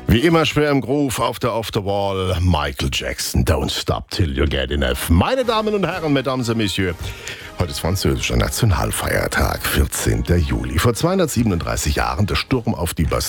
Wie immer schwer im Groove auf der Off the Wall. Michael Jackson, Don't Stop Till You Get Enough. Meine Damen und Herren, Mesdames et Messieurs, heute ist französischer Nationalfeiertag, 14. Juli. Vor 237 Jahren der Sturm auf die Bastille.